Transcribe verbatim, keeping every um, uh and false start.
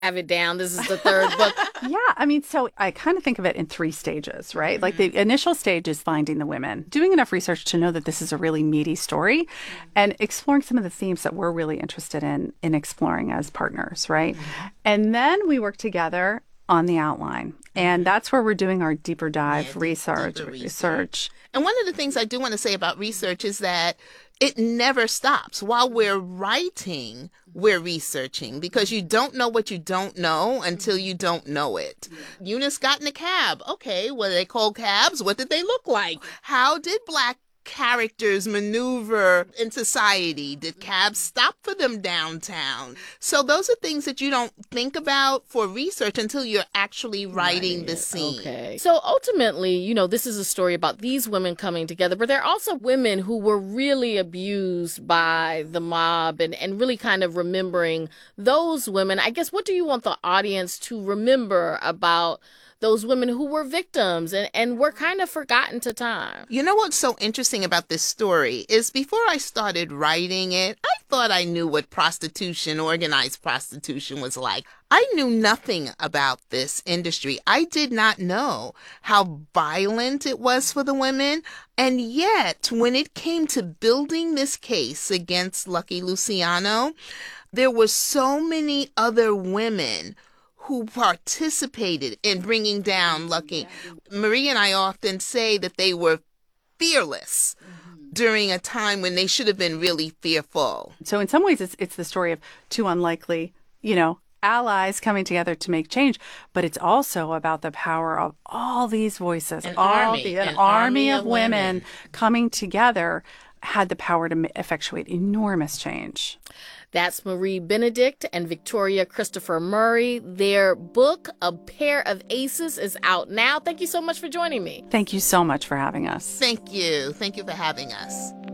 have it down. This is the third book. Yeah, I mean, so I kind of think of it in three stages, right? Mm-hmm. Like the initial stage is finding the women, doing enough research to know that this is a really meaty story, mm-hmm. and exploring some of the themes that we're really interested in in exploring as partners, right? Mm-hmm. And then we work together on the outline, and that's where we're doing our deeper dive yeah, research, deeper research. research. And one of the things I do want to say about research is that it never stops. While we're writing, we're researching, because you don't know what you don't know until you don't know it. Yeah. Eunice got in a cab. Okay, what are they called cabs? What did they look like? How did Black characters maneuver in society? Did cabs stop for them downtown? So those are things that you don't think about for research until you're actually writing, writing the scene. Okay. So ultimately, you know, this is a story about these women coming together, but there are also women who were really abused by the mob, and, and really kind of remembering those women. I guess, what do you want the audience to remember about those women who were victims and, and were kind of forgotten to time? You know what's so interesting about this story is before I started writing it, I thought I knew what prostitution, organized prostitution was like. I knew nothing about this industry. I did not know how violent it was for the women. And yet, when it came to building this case against Lucky Luciano, there were so many other women who participated in bringing down Lucky. Marie and I often say that they were fearless during a time when they should have been really fearful. So in some ways, it's it's the story of two unlikely, you know, allies coming together to make change, but it's also about the power of all these voices, an all army, the, an, an army, army of of women, women coming together had the power to effectuate enormous change. That's Marie Benedict and Victoria Christopher Murray. Their book, A Pair of Aces, is out now. Thank you so much for joining me. Thank you so much for having us. Thank you. Thank you for having us.